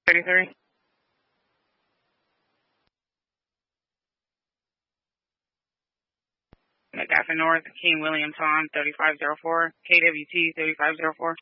33. McGaffin North, King William Tom, 3504. KWT, 3504.